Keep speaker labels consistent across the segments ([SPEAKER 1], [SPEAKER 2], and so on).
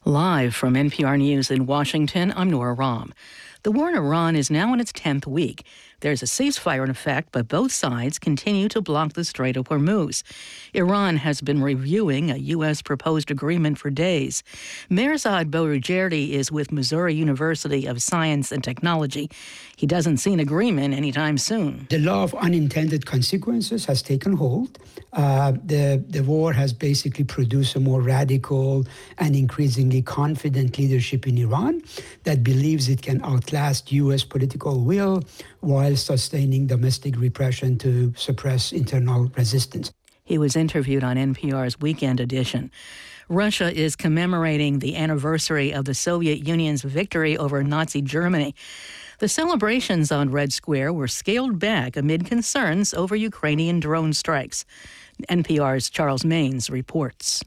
[SPEAKER 1] Live from NPR News in Washington, I'm Nora Rahm. The war in Iran is now in its 10th week. There's a ceasefire in effect, but both sides continue to block the Strait of Hormuz. Iran has been reviewing a U.S. proposed agreement for days. Mehrzad Bourujerdi is with Missouri University of Science and Technology. He doesn't see an agreement anytime soon.
[SPEAKER 2] The law of unintended consequences has taken hold. The war has basically produced a more radical and increasingly confident leadership in Iran that believes it can outlast U.S. political will while sustaining domestic repression to suppress internal resistance.
[SPEAKER 1] He was interviewed on NPR's Weekend Edition. Russia is commemorating the anniversary of the Soviet Union's victory over Nazi Germany. The celebrations on Red Square were scaled back amid concerns over Ukrainian drone strikes. NPR's Charles Maynes reports.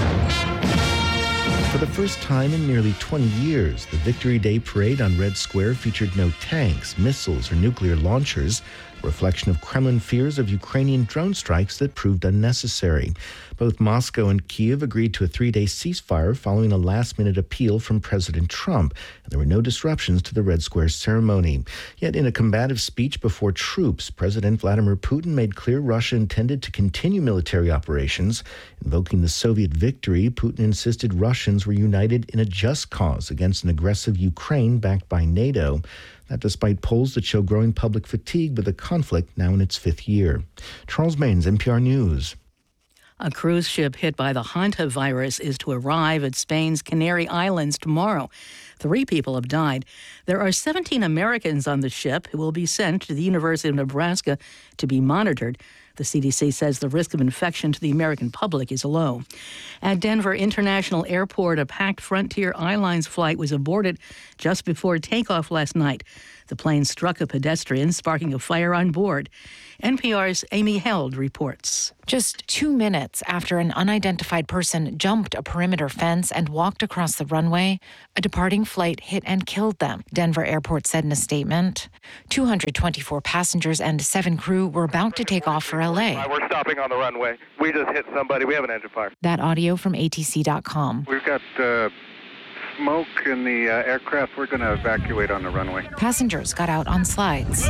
[SPEAKER 3] For the first time in nearly 20 years, the Victory Day parade on Red Square featured no tanks, missiles, or nuclear launchers, a reflection of Kremlin fears of Ukrainian drone strikes that proved unnecessary. Both Moscow and Kyiv agreed to a 3-day ceasefire following a last-minute appeal from President Trump, and there were no disruptions to the Red Square ceremony. Yet in a combative speech before troops, President Vladimir Putin made clear Russia intended to continue military operations. Invoking the Soviet victory, Putin insisted Russians were united in a just cause against an aggressive Ukraine backed by NATO. That despite polls that show growing public fatigue with the conflict now in its 5th year. Charles Maynes, NPR News.
[SPEAKER 1] A cruise ship hit by the Hanta virus is to arrive at Spain's Canary Islands tomorrow. 3 people have died. There are 17 Americans on the ship who will be sent to the University of Nebraska to be monitored. The CDC says the risk of infection to the American public is low. At Denver International Airport, a packed Frontier Airlines flight was aborted just before takeoff last night. The plane struck a pedestrian, sparking a fire on board. NPR's Amy Held reports.
[SPEAKER 4] Just 2 minutes after an unidentified person jumped a perimeter fence and walked across the runway, a departing flight hit and killed them, Denver Airport said in a statement. 224 passengers and 7 crew were about to take off for L.A.
[SPEAKER 5] We're stopping on the runway. We just hit somebody. We have an engine fire.
[SPEAKER 4] That audio from ATC.com.
[SPEAKER 5] We've got smoke in the aircraft. We're going to evacuate on the runway.
[SPEAKER 4] Passengers got out on slides.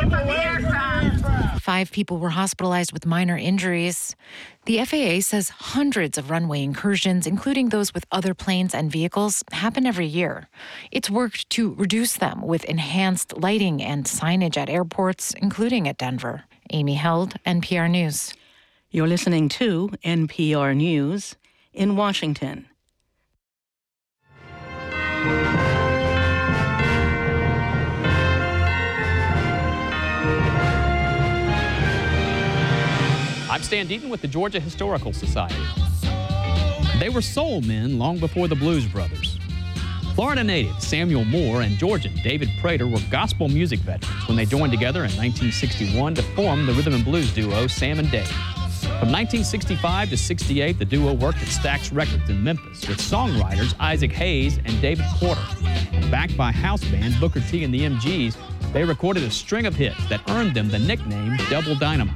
[SPEAKER 4] 5 people were hospitalized with minor injuries. The FAA says hundreds of runway incursions, including those with other planes and vehicles, happen every year. It's worked to reduce them with enhanced lighting and signage at airports, including at Denver. Amy Held, NPR News.
[SPEAKER 1] You're listening to NPR News in Washington.
[SPEAKER 6] I'm Stan Deaton with the Georgia Historical Society. They were soul men long before the Blues Brothers. Florida native Samuel Moore and Georgian David Prater were gospel music veterans when they joined together in 1961 to form the rhythm and blues duo Sam and Dave. From 1965 to 68, the duo worked at Stax Records in Memphis with songwriters Isaac Hayes and David Porter. Backed by house band Booker T and the MGs, they recorded a string of hits that earned them the nickname Double Dynamite.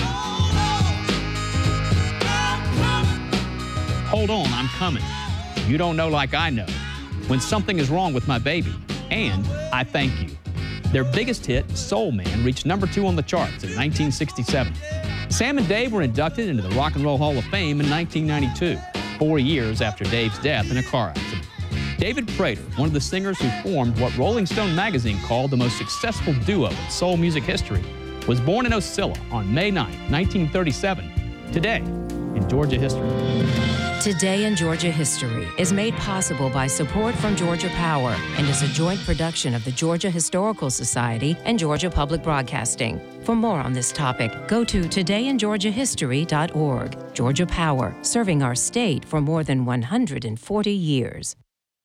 [SPEAKER 6] Hold On, I'm Coming, You Don't Know Like I Know, When Something Is Wrong with My Baby, and I Thank You. Their biggest hit, Soul Man, reached number 2 on the charts in 1967. Sam and Dave were inducted into the Rock and Roll Hall of Fame in 1992, 4 years after Dave's death in a car accident. David Prater, one of the singers who formed what Rolling Stone magazine called the most successful duo in soul music history, was born in Ocilla on May 9, 1937. Today in Georgia History.
[SPEAKER 7] Today in Georgia History is made possible by support from Georgia Power and is a joint production of the Georgia Historical Society and Georgia Public Broadcasting. For more on this topic, go to todayingeorgiahistory.org. Georgia Power, serving our state for more than 140 years.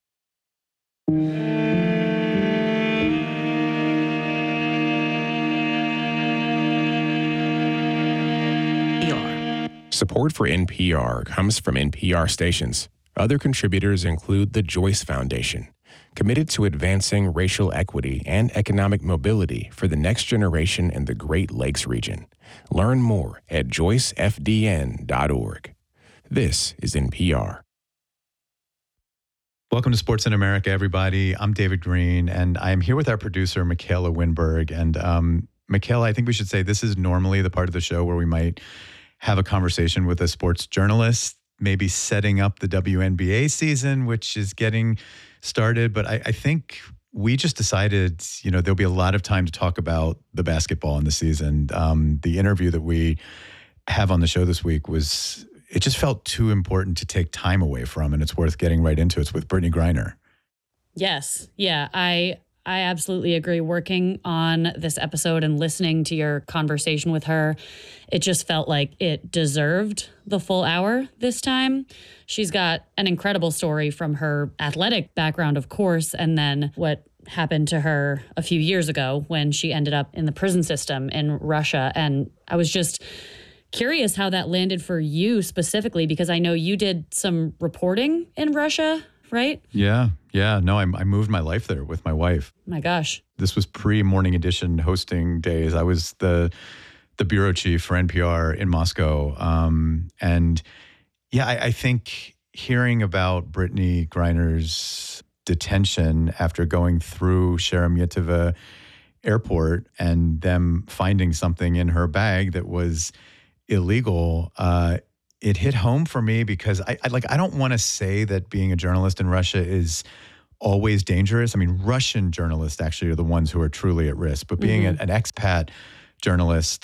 [SPEAKER 8] Support for NPR comes from NPR stations. Other contributors include the Joyce Foundation, committed to advancing racial equity and economic mobility for the next generation in the Great Lakes region. Learn more at joycefdn.org. This is NPR.
[SPEAKER 9] Welcome to Sports in America, everybody. I'm David Green, and I'm here with our producer, Michaela Winberg. And Michaela, I think we should say this is normally the part of the show where we might have a conversation with a sports journalist, maybe setting up the WNBA season, which is getting started. But I think we just decided, there'll be a lot of time to talk about the basketball in the season. The interview that we have on the show this week it just felt too important to take time away from, and it's worth getting right into it. It's with Brittney Griner.
[SPEAKER 10] Yes. Yeah, I absolutely agree. Working on this episode and listening to your conversation with her, it just felt like it deserved the full hour this time. She's got an incredible story from her athletic background, of course, and then what happened to her a few years ago when she ended up in the prison system in Russia. And I was just curious how that landed for you specifically, because I know you did some reporting in Russia, right?
[SPEAKER 9] Yeah. No, I moved my life there with my wife.
[SPEAKER 10] My gosh.
[SPEAKER 9] This was pre-Morning Edition hosting days. I was the bureau chief for NPR in Moscow. I think hearing about Brittney Griner's detention after going through Sheremetyevo Airport and them finding something in her bag that was illegal, it hit home for me because I don't want to say that being a journalist in Russia is always dangerous. I mean, Russian journalists actually are the ones who are truly at risk. But being an expat journalist,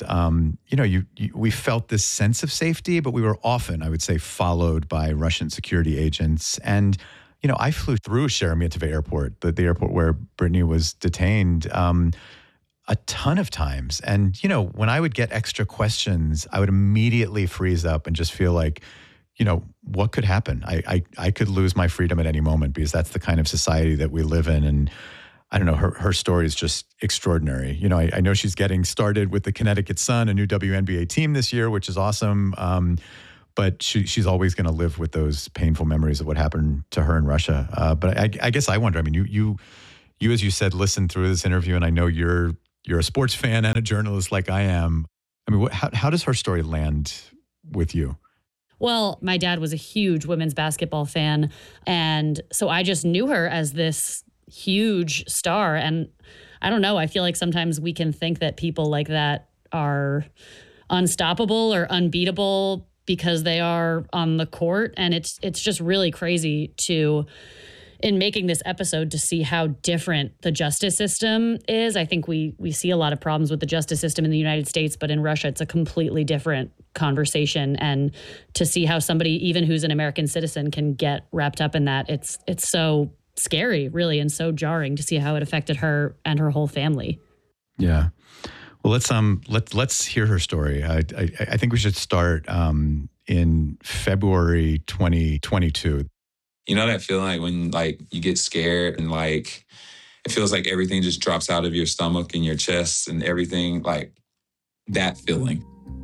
[SPEAKER 9] we felt this sense of safety, but we were often, I would say, followed by Russian security agents. And, I flew through Sheremetyevo Airport, the airport where Brittney was detained, a ton of times. And, when I would get extra questions, I would immediately freeze up and just feel like, what could happen? I could lose my freedom at any moment because that's the kind of society that we live in. And I don't know, her story is just extraordinary. I know she's getting started with the Connecticut Sun, a new WNBA team this year, which is awesome. But she's always going to live with those painful memories of what happened to her in Russia. But I guess I wonder, I mean, you, as you said, listened through this interview, and I know you're a sports fan and a journalist like I am. I mean, how does her story land with you?
[SPEAKER 10] Well, my dad was a huge women's basketball fan. And so I just knew her as this huge star. And I don't know, I feel like sometimes we can think that people like that are unstoppable or unbeatable because they are on the court. And it's just really crazy in making this episode to see how different the justice system is. I think we see a lot of problems with the justice system in the United States, but in Russia, it's a completely different conversation. And to see how somebody, even who's an American citizen, can get wrapped up in that, it's so scary, really, and so jarring to see how it affected her and her whole family.
[SPEAKER 9] Yeah. Well, let's hear her story. I think we should start in February 2022.
[SPEAKER 11] You know that feeling like when you get scared and it feels like everything just drops out of your stomach and your chest and everything, like that feeling.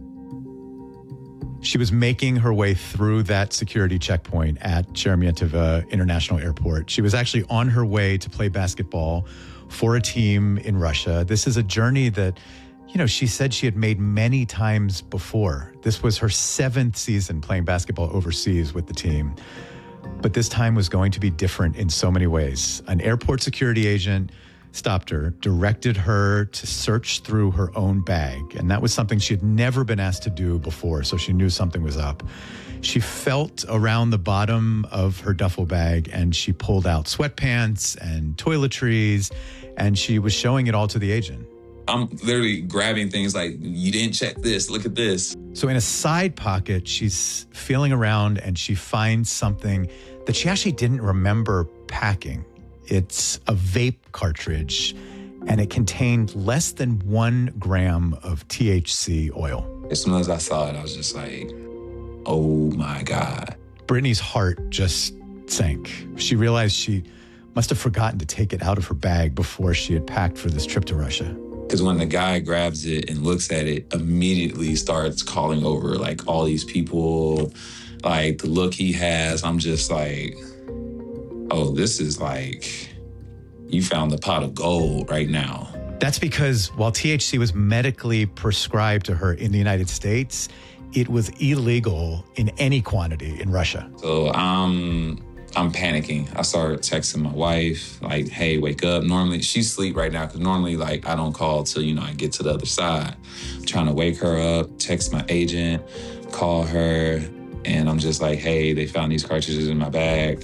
[SPEAKER 9] She was making her way through that security checkpoint at Sheremetyevo International Airport. She was actually on her way to play basketball for a team in Russia. This is a journey that, she said she had made many times before. This was her 7th season playing basketball overseas with the team. But this time was going to be different in so many ways. An airport security agent stopped her, directed her to search through her own bag. And that was something she had never been asked to do before, so she knew something was up. She felt around the bottom of her duffel bag and she pulled out sweatpants and toiletries, and she was showing it all to the agent.
[SPEAKER 11] I'm literally grabbing things like, you didn't check this, look at this.
[SPEAKER 9] So in a side pocket, she's feeling around and she finds something that she actually didn't remember packing. It's a vape cartridge, and it contained less than 1 gram of THC oil.
[SPEAKER 11] As soon as I saw it, I was just like, oh my God.
[SPEAKER 9] Brittney's heart just sank. She realized she must have forgotten to take it out of her bag before she had packed for this trip to Russia.
[SPEAKER 11] Because when the guy grabs it and looks at it, immediately starts calling over all these people, the look he has, I'm just like, oh, this is you found the pot of gold right now.
[SPEAKER 9] That's because while THC was medically prescribed to her in the United States, it was illegal in any quantity in Russia.
[SPEAKER 11] So I'm I'm panicking. I start texting my wife, like, hey, wake up. Normally, she's asleep right now, because normally, like, I don't call till, I get to the other side. I'm trying to wake her up, text my agent, call her, and I'm just like, hey, they found these cartridges in my bag.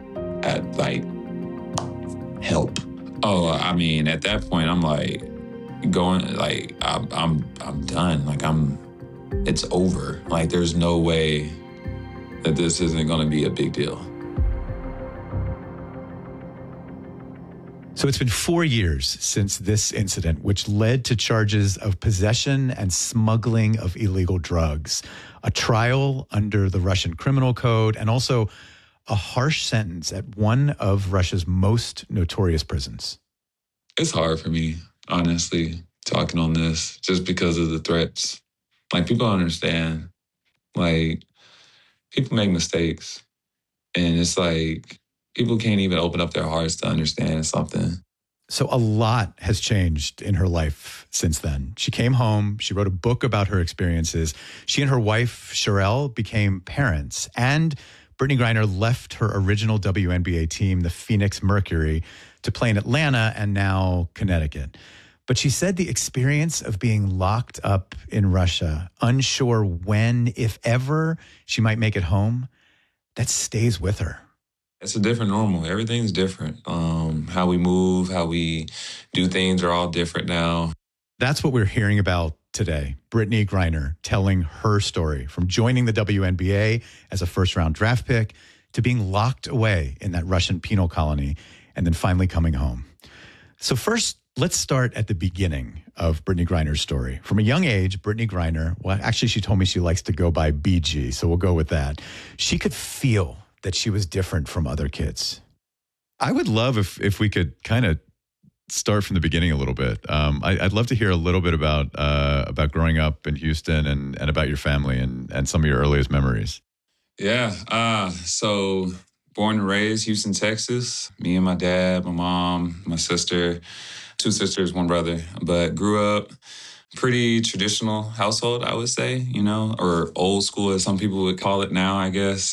[SPEAKER 11] Help. Oh, I mean, at that point, I'm like, going, like, I'm done. Like, it's over. Like, there's no way that this isn't going to be a big deal.
[SPEAKER 9] So it's been 4 years since this incident, which led to charges of possession and smuggling of illegal drugs, a trial under the Russian criminal code, and also a harsh sentence at one of Russia's most notorious prisons.
[SPEAKER 11] It's hard for me, honestly, talking on this, just because of the threats. Like, people don't understand. Like, people make mistakes. And it's like, people can't even open up their hearts to understand something.
[SPEAKER 9] So a lot has changed in her life since then. She came home. She wrote a book about her experiences. She and her wife, Sherelle, became parents. And Brittney Griner left her original WNBA team, the Phoenix Mercury, to play in Atlanta and now Connecticut. But she said the experience of being locked up in Russia, unsure when, if ever, she might make it home, that stays with her.
[SPEAKER 11] It's a different normal. Everything's different. How we move, how we do things are all different now.
[SPEAKER 9] That's what we're hearing about today. Brittney Griner telling her story, from joining the WNBA as a first-round draft pick to being locked away in that Russian penal colony and then finally coming home. So first, let's start at the beginning of Brittney Griner's story. From a young age, Brittney Griner, well, actually, she told me she likes to go by BG, so we'll go with that. She could feel that she was different from other kids.
[SPEAKER 12] I would love if we could kind of start from the beginning a little bit. I'd love to hear a little bit about growing up in Houston and about your family and some of your earliest memories.
[SPEAKER 11] Yeah. So born and raised Houston, Texas. Me and my dad, my mom, my sister, 2 sisters, 1 brother. But grew up pretty traditional household, I would say, or old school, as some people would call it now, I guess.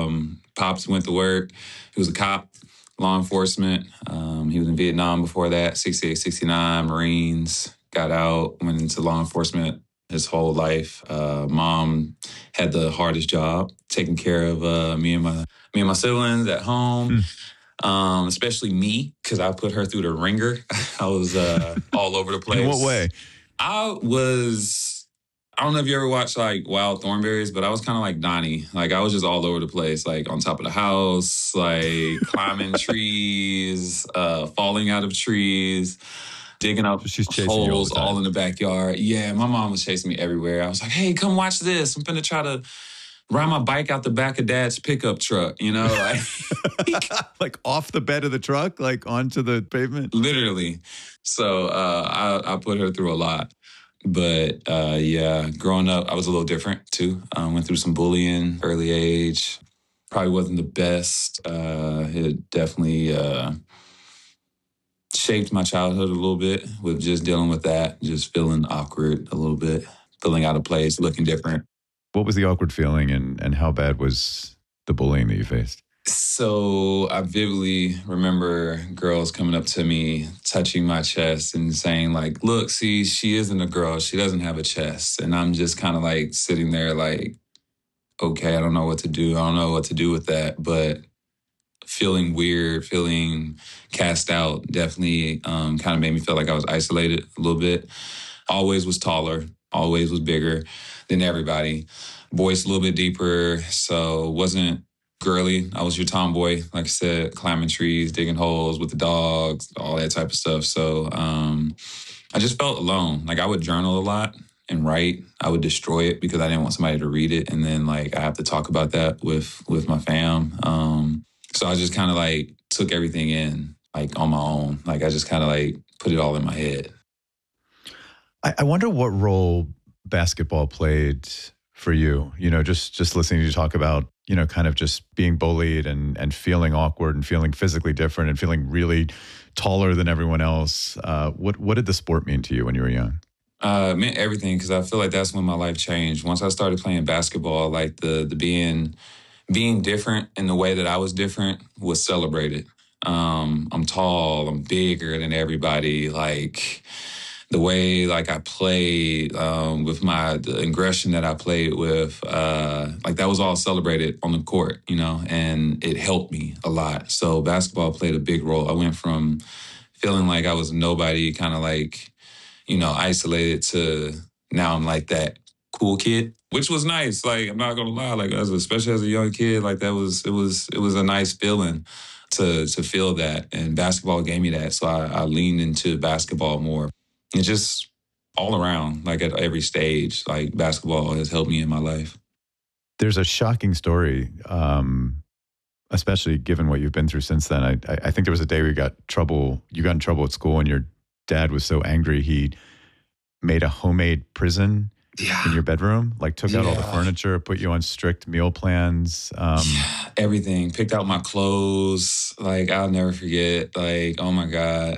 [SPEAKER 11] Pops went to work. He was a cop, law enforcement. He was in Vietnam before that, 68, 69, Marines, got out, went into law enforcement his whole life. Mom had the hardest job, taking care of me and my siblings at home. Especially me, because I put her through the ringer. I was all over the place.
[SPEAKER 12] In what way?
[SPEAKER 11] I don't know if you ever watched like Wild Thornberrys, but I was kind of like Donnie. Like, I was just all over the place, like on top of the house, like climbing trees, falling out of trees, digging up holes all in the backyard. Yeah, my mom was chasing me everywhere. I was like, hey, come watch this. I'm finna try to ride my bike out the back of Dad's pickup truck,
[SPEAKER 12] like off the bed of the truck, like onto the pavement?
[SPEAKER 11] Literally. So I put her through a lot. But yeah, growing up, I was a little different too. Went through some bullying early age. Probably wasn't the best. It definitely shaped my childhood a little bit with just dealing with that, just feeling awkward a little bit, feeling out of place, looking different.
[SPEAKER 12] What was the awkward feeling and how bad was the bullying that you faced?
[SPEAKER 11] So I vividly remember girls coming up to me, touching my chest and saying like, look, see, she isn't a girl. She doesn't have a chest. And I'm just kind of like sitting there like, okay, I don't know what to do. I don't know what to do with that. But feeling weird, feeling cast out definitely kind of made me feel like I was isolated a little bit. Always was taller, always was bigger than everybody. Voice a little bit deeper, so wasn't girly. I was your tomboy, like I said, climbing trees, digging holes with the dogs, all that type of stuff. So I just felt alone. Like, I would journal a lot and write. I would destroy it because I didn't want somebody to read it. And then like I have to talk about that with my fam. So I just kind of like took everything in like on my own. Like, I just kind of like put it all in my head.
[SPEAKER 9] I wonder what role basketball played for you, just listening to you talk about, kind of just being bullied and feeling awkward and feeling physically different and feeling really taller than everyone else. What did the sport mean to you when you were young?
[SPEAKER 11] It meant everything, because I feel like that's when my life changed. Once I started playing basketball, like the being being different in the way that I was different was celebrated. I'm tall, I'm bigger than everybody. Like the way like I played with the aggression that I played with, like that was all celebrated on the court, you know, and it helped me a lot. So basketball played a big role. I went from feeling like I was nobody, kind of like, you know, isolated, to now I'm like that cool kid, which was nice. Like, I'm not gonna lie, like especially as a young kid, like it was a nice feeling to feel that. And basketball gave me that. So I leaned into basketball more. And just all around, like at every stage, like basketball has helped me in my life.
[SPEAKER 9] There's a shocking story, especially given what you've been through since then. I think there was a day you got in trouble at school, and your dad was so angry he made a homemade prison in your bedroom, like took out all the furniture, put you on strict meal plans.
[SPEAKER 11] Everything, picked out my clothes. Like, I'll never forget, like, oh my God.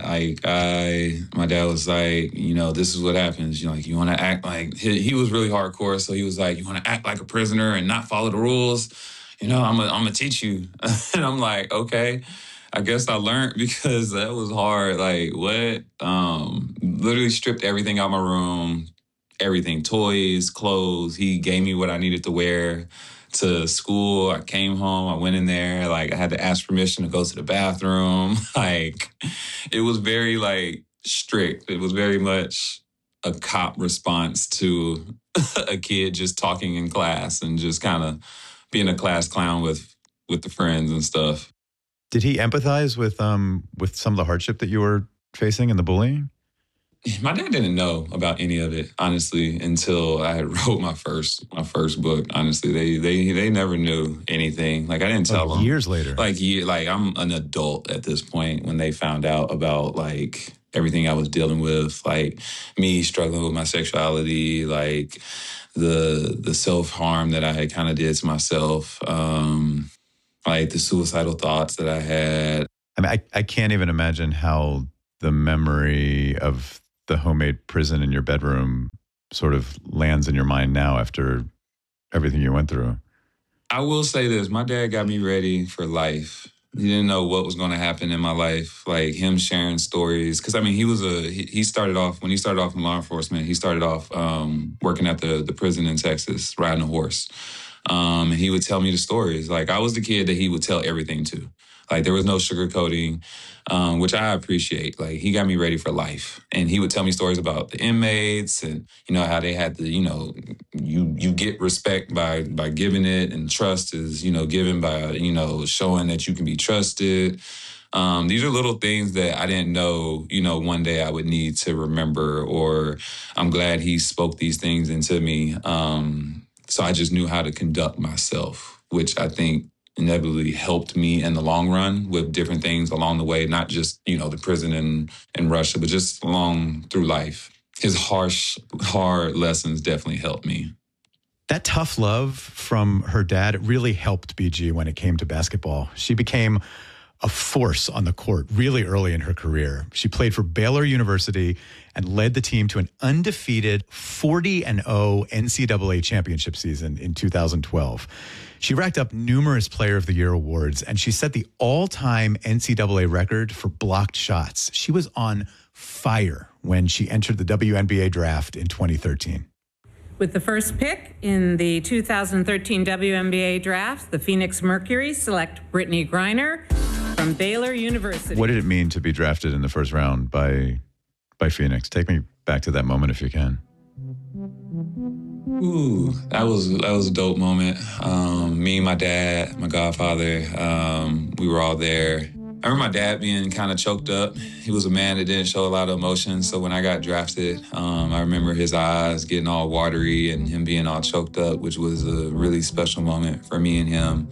[SPEAKER 11] My dad was like, you know, this is what happens. You know, like, you want to act like, he was really hardcore. So he was like, you want to act like a prisoner and not follow the rules? You know, I'm gonna teach you. And I'm like, okay. I guess I learned, because that was hard. Like, what? Literally stripped everything out of my room. Everything, toys, clothes. He gave me what I needed to wear to school. I came home, I went in there, like I had to ask permission to go to the bathroom. Like, it was very like strict. It was very much a cop response to a kid just talking in class and just kind of being a class clown with the friends and stuff.
[SPEAKER 9] Did he empathize with some of the hardship that you were facing and the bullying?
[SPEAKER 11] My dad didn't know about any of it, honestly, until I wrote my first book. Honestly, they never knew anything. Like, I didn't tell them.
[SPEAKER 9] Years later.
[SPEAKER 11] Like I'm an adult at this point when they found out about like everything I was dealing with, like me struggling with my sexuality, like the self-harm that I had kind of did to myself, like the suicidal thoughts that I had.
[SPEAKER 9] I mean, I can't even imagine how the memory of the homemade prison in your bedroom sort of lands in your mind now after everything you went through.
[SPEAKER 11] I will say this. My dad got me ready for life. He didn't know what was going to happen in my life. Like, him sharing stories. Because, I mean, he started off, when he started off in law enforcement, he started off working at the prison in Texas, riding a horse. He would tell me the stories. Like, I was the kid that he would tell everything to. Like, there was no sugarcoating, which I appreciate. Like, he got me ready for life. And he would tell me stories about the inmates and, you know, how they had to, you know, you get respect by giving it, and trust is, you know, given by, you know, showing that you can be trusted. These are little things that I didn't know, you know, one day I would need to remember, or I'm glad he spoke these things into me. So I just knew how to conduct myself, which I think inevitably helped me in the long run with different things along the way, not just, you know, the prison in Russia, but just along through life. His hard lessons definitely helped me.
[SPEAKER 9] That tough love from her dad really helped BG when it came to basketball. She became a force on the court really early in her career. She played for Baylor University and led the team to an undefeated 40-0 NCAA championship season in 2012. She racked up numerous Player of the Year awards, and she set the all-time NCAA record for blocked shots. She was on fire when she entered the WNBA draft in 2013.
[SPEAKER 13] With the first pick in the 2013 WNBA draft, the Phoenix Mercury select Brittney Griner from Baylor University.
[SPEAKER 9] What did it mean to be drafted in the first round by Phoenix? Take me back to that moment if you can.
[SPEAKER 11] Ooh, that was a dope moment. Me, my dad, my godfather, we were all there. I remember my dad being kind of choked up. He was a man that didn't show a lot of emotion. So when I got drafted, I remember his eyes getting all watery and him being all choked up, which was a really special moment for me and him.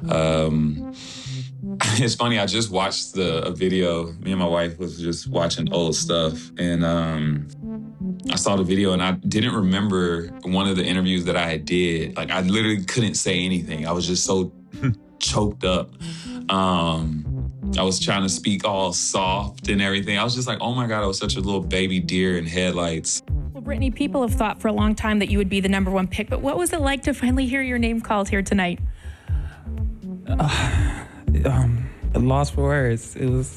[SPEAKER 11] It's funny, I just watched a video. Me and my wife was just watching old stuff. And I saw the video and I didn't remember one of the interviews that I did. Like, I literally couldn't say anything. I was just so choked up. I was trying to speak all soft and everything. I was just like, oh my God, I was such a little baby deer in headlights.
[SPEAKER 14] Well, Brittney, people have thought for a long time that you would be the #1 pick, but what was it like to finally hear your name called here tonight? Lost for words. It was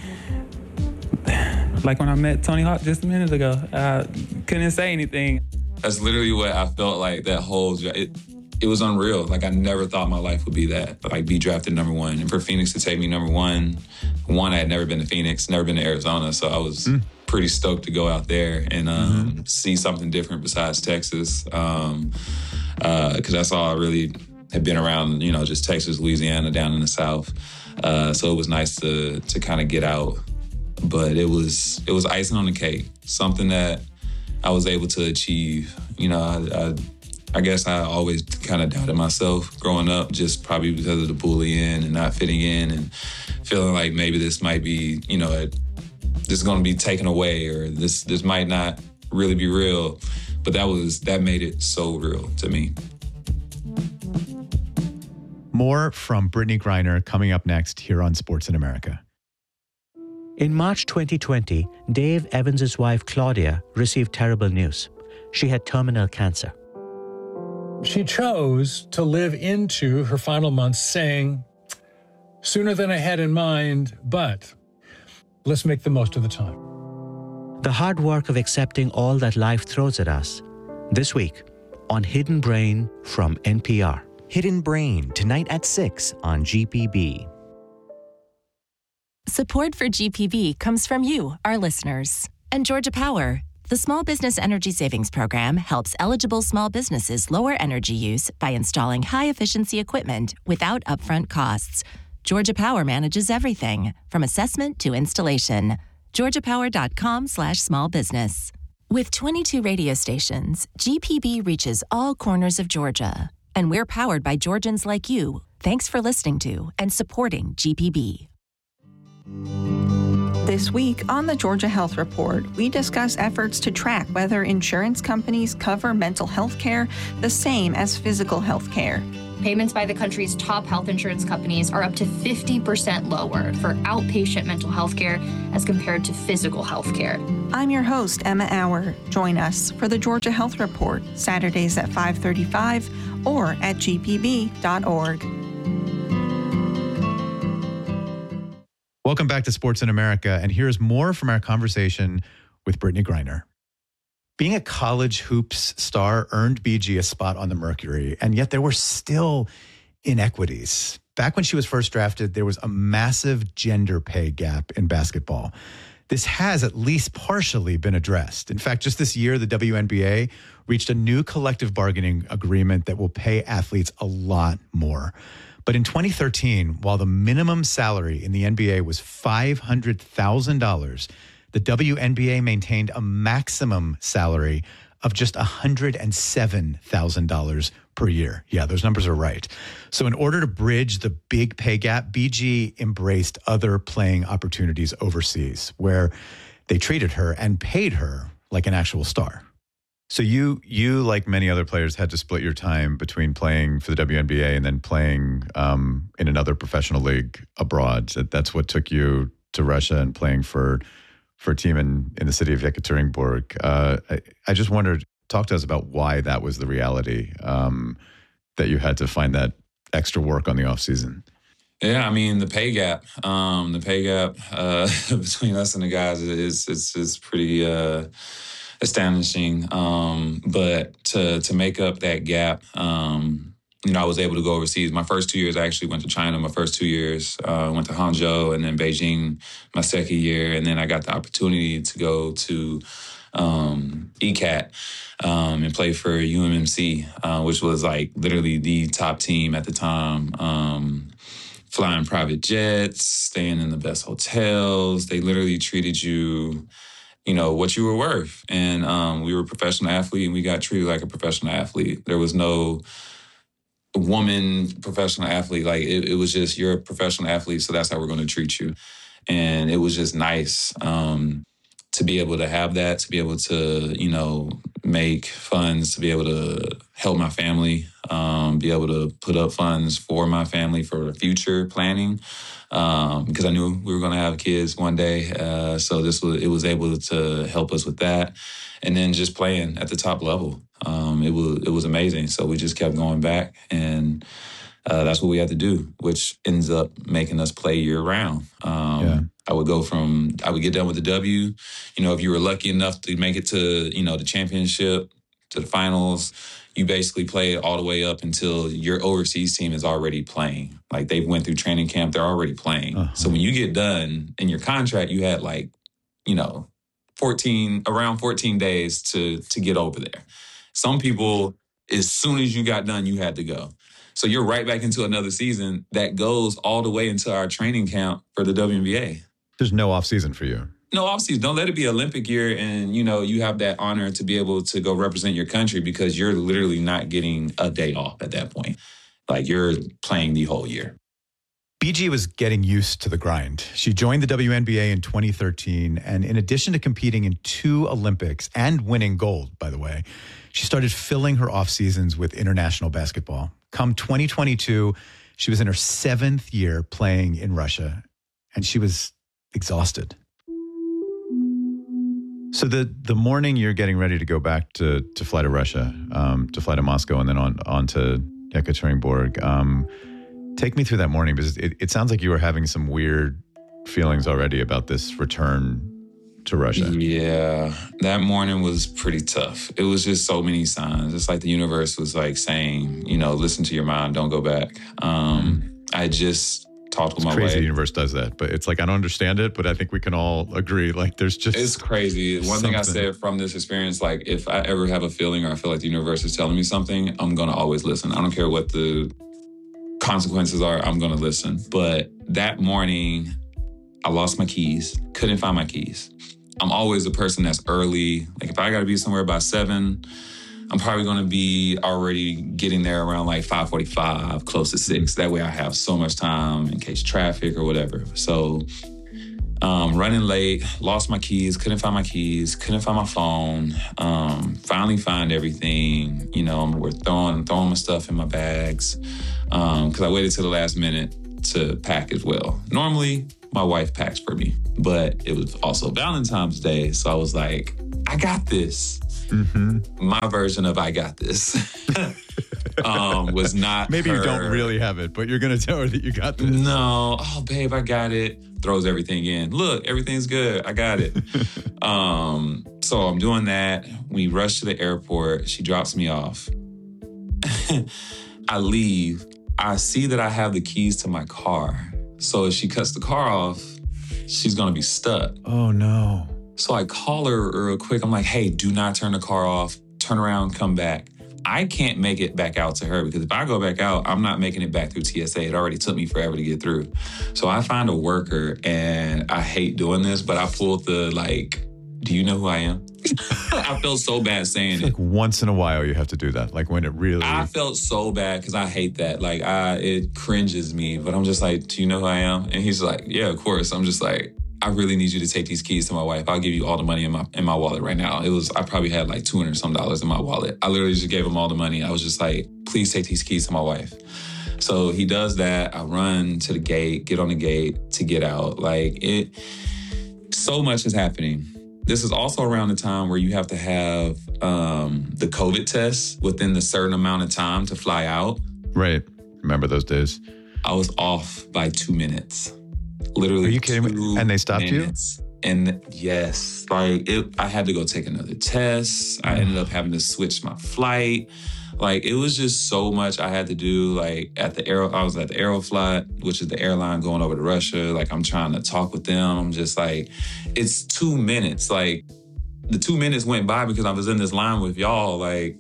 [SPEAKER 14] like when I met Tony Hawk just a minute ago. I couldn't say anything.
[SPEAKER 11] That's literally what I felt like that whole, it was unreal. Like I never thought my life would be that, like be drafted number one. And for Phoenix to take me number one, I had never been to Phoenix, never been to Arizona. So I was pretty stoked to go out there and see something different besides Texas. Because that's all I really had been around, you know, just Texas, Louisiana, down in the South. So it was nice to kind of get out. But it was icing on the cake, something that I was able to achieve. You know, I guess I always kind of doubted myself growing up, just probably because of the bullying and not fitting in and feeling like maybe this might be, you know, this is going to be taken away or this might not really be real. But that made it so real to me.
[SPEAKER 9] More from Brittney Griner coming up next here on Sports in America.
[SPEAKER 15] In March 2020, Dave Evans' wife, Claudia, received terrible news. She had terminal cancer.
[SPEAKER 16] She chose to live into her final months saying, sooner than I had in mind, but let's make the most of the time.
[SPEAKER 15] The hard work of accepting all that life throws at us. This week on Hidden Brain from NPR.
[SPEAKER 17] Hidden Brain, tonight at 6 on GPB.
[SPEAKER 18] Support for GPB comes from you, our listeners. And Georgia Power, the Small Business Energy Savings Program, helps eligible small businesses lower energy use by installing high-efficiency equipment without upfront costs. Georgia Power manages everything, from assessment to installation. GeorgiaPower.com/smallbusiness. With 22 radio stations, GPB reaches all corners of Georgia. And we're powered by Georgians like you. Thanks for listening to and supporting GPB.
[SPEAKER 19] This week on the Georgia Health Report, we discuss efforts to track whether insurance companies cover mental health care the same as physical health care.
[SPEAKER 20] Payments by the country's top health insurance companies are up to 50% lower for outpatient mental health care as compared to physical health care.
[SPEAKER 19] I'm your host, Emma Auer. Join us for the Georgia Health Report, Saturdays at 5:35 or at gpb.org.
[SPEAKER 9] Welcome back to Sports in America, and here's more from our conversation with Brittney Griner. Being a college hoops star earned BG a spot on the Mercury, and yet there were still inequities. Back when she was first drafted, there was a massive gender pay gap in basketball. This has at least partially been addressed. In fact, just this year, the WNBA reached a new collective bargaining agreement that will pay athletes a lot more. But in 2013, while the minimum salary in the NBA was $500,000, the WNBA maintained a maximum salary of just $107,000 per year. Yeah, those numbers are right. So in order to bridge the big pay gap, BG embraced other playing opportunities overseas where they treated her and paid her like an actual star. So you, like many other players, had to split your time between playing for the WNBA and then playing in another professional league abroad. So that's what took you to Russia and playing for a team in the city of Yekaterinburg. I just wondered, talk to us about why that was the reality, that you had to find that extra work on the off season.
[SPEAKER 11] Yeah, I mean the pay gap between us and the guys is pretty astonishing. But to make up that gap, I was able to go overseas. My first 2 years, I actually went to China. My first 2 years, went to Hangzhou and then Beijing my second year. And then I got the opportunity to go to ECAT and play for UMMC, which was like literally the top team at the time. Flying private jets, staying in the best hotels. They literally treated you, what you were worth. And we were a professional athlete and we got treated like a professional athlete. There was no woman professional athlete. Like it was just, you're a professional athlete, so that's how we're going to treat you. And it was just nice to be able to have that, to be able to, make funds, to be able to help my family, be able to put up funds for my family for the future planning, because I knew we were going to have kids one day. So it was able to help us with that. And then just playing at the top level. It was amazing. So we just kept going back and that's what we had to do, which ends up making us play year round. I would get done with the W. You know, if you were lucky enough to make it to, you know, the championship, to the finals, you basically play it all the way up until your overseas team is already playing. Like, they went through training camp, they're already playing. So when you get done in your contract, you had like, you know, 14 days to get over there. Some people, as soon as you got done, you had to go. So you're right back into another season that goes all the way into our training camp for the WNBA.
[SPEAKER 12] There's no off season for you.
[SPEAKER 11] No off season. Don't let it be Olympic year and, you know, you have that honor to be able to go represent your country, because you're literally not getting a day off at that point. Like, you're playing the whole year.
[SPEAKER 9] BG was getting used to the grind. She joined the WNBA in 2013, and in addition to competing in 2 Olympics and winning gold, by the way, she started filling her off seasons with international basketball. Come 2022, she was in her 7th year playing in Russia, and she was exhausted. So the morning you're getting ready to go back to fly to Russia, to fly to Moscow, and then on to Yekaterinburg, take me through that morning, because it sounds like you were having some weird feelings already about this return to Russia.
[SPEAKER 11] Yeah, that morning was pretty tough. It was just so many signs. It's like the universe was like saying, you know, listen to your mind, don't go back. I just talked with my wife.
[SPEAKER 12] It's crazy the universe does that, but it's like, I don't understand it, but I think we can all agree, like, there's just...
[SPEAKER 11] It's crazy. One thing I said from this experience, like, if I ever have a feeling or I feel like the universe is telling me something, I'm going to always listen. I don't care what the consequences are, I'm going to listen. But that morning, I lost my keys, couldn't find my keys. I'm always a person that's early. Like, if I got to be somewhere by 7, I'm probably going to be already getting there around like 5:45, close to 6. That way I have so much time in case traffic or whatever. So running late, lost my keys, couldn't find my phone. Finally find everything. You know, we're throwing my stuff in my bags because I waited till the last minute to pack as well. Normally, my wife packs for me, but it was also Valentine's Day. So I was like, I got this. Mm-hmm. My version of I got this was not
[SPEAKER 12] Maybe
[SPEAKER 11] her.
[SPEAKER 12] You don't really have it, but you're going to tell her that you got this.
[SPEAKER 11] No. Oh, babe, I got it. Throws everything in. Look, everything's good. I got it. So I'm doing that. We rush to the airport. She drops me off. I leave. I see that I have the keys to my car. So if she cuts the car off, she's going to be stuck.
[SPEAKER 12] Oh, no.
[SPEAKER 11] So I call her real quick. I'm like, hey, do not turn the car off. Turn around, come back. I can't make it back out to her because if I go back out, I'm not making it back through TSA. It already took me forever to get through. So I find a worker, and I hate doing this, but I pulled the, like, do you know who I am? I felt so bad saying it.
[SPEAKER 12] Like once in a while you have to do that. Like when it really...
[SPEAKER 11] I felt so bad because I hate that. Like it cringes me, but I'm just like, do you know who I am? And he's like, yeah, of course. I'm just like, I really need you to take these keys to my wife. I'll give you all the money in my wallet right now. I probably had like $200 some in my wallet. I literally just gave him all the money. I was just like, please take these keys to my wife. So he does that. I run to the gate, get on the gate to get out. Like so much is happening. This is also around the time where you have to have the COVID test within the certain amount of time to fly out.
[SPEAKER 12] Right. Remember those days?
[SPEAKER 11] I was off by 2 minutes. Literally.
[SPEAKER 12] Are you kidding me? And they stopped
[SPEAKER 11] minutes. You? And yes, like I had to go take another test. I ended up having to switch my flight. Like it was just so much I had to do. Like I was at the Aeroflot, which is the airline going over to Russia. Like I'm trying to talk with them. I'm just like, it's 2 minutes. Like the 2 minutes went by because I was in this line with y'all. Like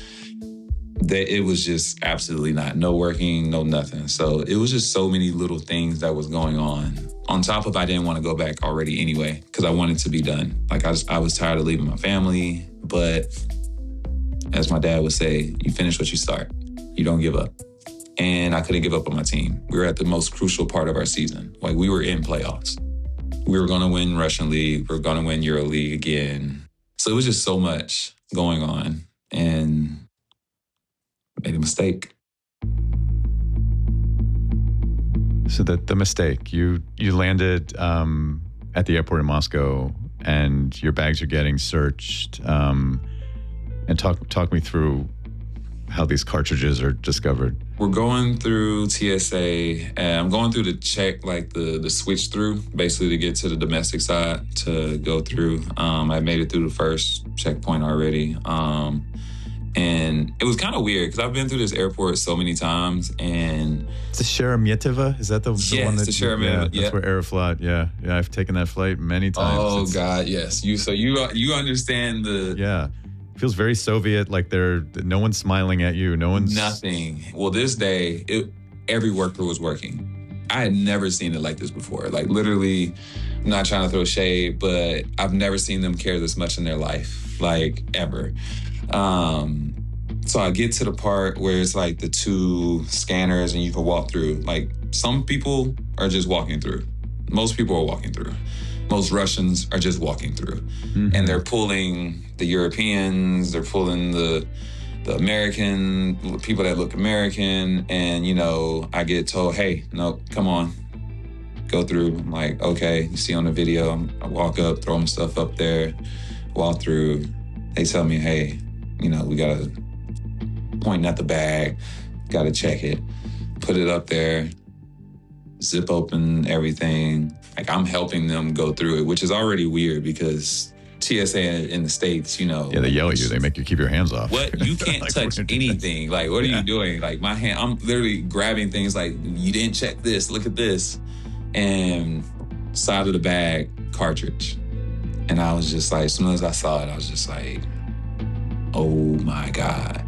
[SPEAKER 11] that it was just absolutely no working, no nothing. So it was just so many little things that was going on. On top of I didn't want to go back already anyway because I wanted to be done. Like I was tired of leaving my family, but as my dad would say, you finish what you start. You don't give up. And I couldn't give up on my team. We were at the most crucial part of our season. Like we were in playoffs. We were going to win Russian League. We were going to win Euro League again. So it was just so much going on. And made a mistake.
[SPEAKER 12] So the mistake, you landed at the airport in Moscow and your bags are getting searched. And talk me through how these cartridges are discovered?
[SPEAKER 11] We're going through TSA, and I'm going through the check, like the switch through, basically to get to the domestic side to go through. I made it through the first checkpoint already. And it was kind of weird because I've been through this airport so many times, and
[SPEAKER 12] it's the Sheremetyevo. Is that the one that?
[SPEAKER 11] It's the Sheremetyevo.
[SPEAKER 12] Yeah, that's where Aeroflot. Yeah, I've taken that flight many times.
[SPEAKER 11] Oh God, yes. You understand the.
[SPEAKER 12] Yeah, it feels very Soviet. Like no one's smiling at you. No one's
[SPEAKER 11] nothing. Well, this day, every worker was working. I had never seen it like this before. Like literally, I'm not trying to throw shade, but I've never seen them care this much in their life, like ever. So I get to the part where it's like the 2 scanners and you can walk through. Like some people are just walking through. Most people are walking through. Most Russians are just walking through. Mm-hmm. And they're pulling the Europeans, they're pulling the American, people that look American. And, I get told, hey, no, come on, go through. I'm like, okay, you see on the video, I walk up, throw my stuff up there, walk through. They tell me, hey, we got to point at the bag, got to check it, put it up there, zip open everything. Like I'm helping them go through it, which is already weird because TSA in the States,
[SPEAKER 12] Yeah, they yell at you. They make you keep your hands off.
[SPEAKER 11] What? You can't like, touch anything. Like, what are you doing? Like my hand, I'm literally grabbing things like, you didn't check this, look at this. And side of the bag, cartridge. And I was just like, as soon as I saw it, I was just like, oh my God.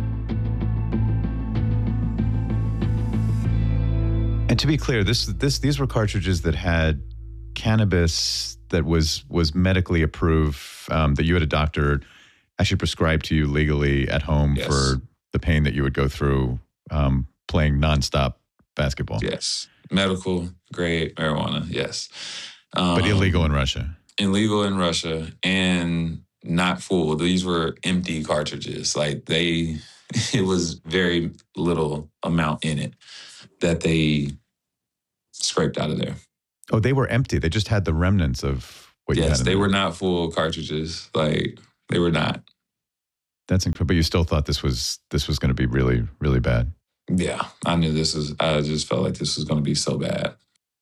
[SPEAKER 12] And to be clear, these were cartridges that had cannabis that was medically approved, that you had a doctor actually prescribed to you legally at home for the pain that you would go through playing nonstop basketball.
[SPEAKER 11] Yes. Medical grade marijuana, yes.
[SPEAKER 12] But illegal in Russia.
[SPEAKER 11] Illegal in Russia and not full. These were empty cartridges. Like it was very little amount in it that they scraped out of there.
[SPEAKER 12] Oh, they were empty. They just had the remnants of what you had.
[SPEAKER 11] Yes, they were not full cartridges. Like they were not.
[SPEAKER 12] That's incredible. But you still thought this was going to be really, really bad.
[SPEAKER 11] Yeah, I knew I just felt like this was going to be so bad.